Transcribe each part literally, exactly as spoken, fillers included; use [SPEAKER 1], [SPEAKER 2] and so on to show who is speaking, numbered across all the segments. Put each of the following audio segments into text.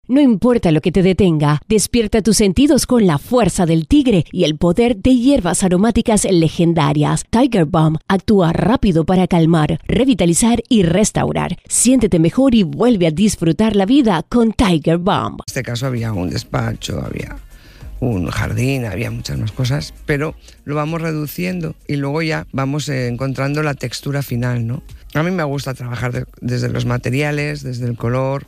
[SPEAKER 1] No importa lo que te detenga, despierta tus sentidos con la fuerza del tigre y el poder de hierbas aromáticas legendarias. Tiger Balm actúa rápido para calmar, revitalizar y restaurar. Siéntete mejor y vuelve a disfrutar la vida con Tiger Balm.
[SPEAKER 2] En este caso había un despacho, había un jardín, había muchas más cosas, pero lo vamos reduciendo y luego ya vamos eh, encontrando la textura final, ¿no? A mí me gusta trabajar de, desde los materiales, desde el color,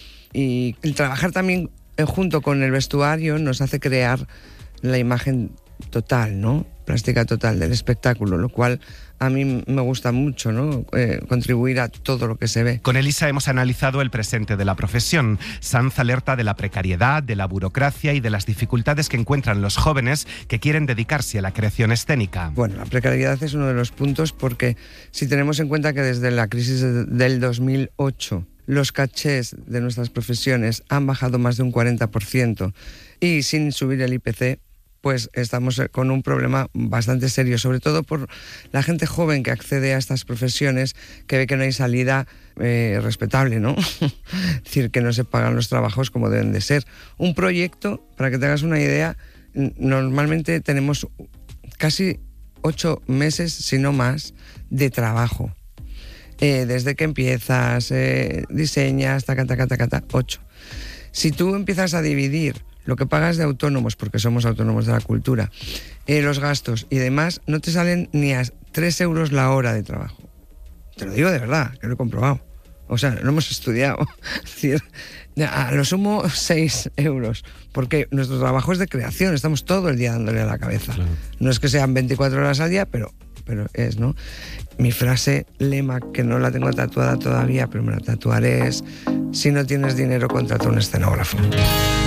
[SPEAKER 2] y el trabajar también eh, junto con el vestuario nos hace crear la imagen total, ¿no? Plástica total del espectáculo, lo cual a mí me gusta mucho, ¿no? Eh, contribuir a todo lo que se ve.
[SPEAKER 3] Con Elisa hemos analizado el presente de la profesión. Sanz alerta de la precariedad, de la burocracia y de las dificultades que encuentran los jóvenes que quieren dedicarse a la creación escénica.
[SPEAKER 2] Bueno, la precariedad es uno de los puntos porque si tenemos en cuenta que desde la crisis del dos mil ocho los cachés de nuestras profesiones han bajado más de un cuarenta por ciento y sin subir el I P C, pues estamos con un problema bastante serio, sobre todo por la gente joven que accede a estas profesiones, que ve que no hay salida eh, respetable, ¿no? Es decir, que no se pagan los trabajos como deben de ser. Un proyecto, para que te hagas una idea, normalmente tenemos casi ocho meses, si no más, de trabajo. Eh, desde que empiezas, eh, diseñas, taca, taca, taca, taca, ocho. Si tú empiezas a dividir lo que pagas de autónomos, porque somos autónomos de la cultura, eh, los gastos y demás, no te salen ni a tres euros la hora de trabajo. Te lo digo de verdad, que lo he comprobado. O sea, lo hemos estudiado. Es decir, a lo sumo seis euros, porque nuestro trabajo es de creación, estamos todo el día dándole a la cabeza. Claro. No es que sean veinticuatro horas al día, pero, pero es, ¿no? Mi frase, lema, que no la tengo tatuada todavía, pero me la tatuaré, es: si no tienes dinero, contrata a un escenógrafo.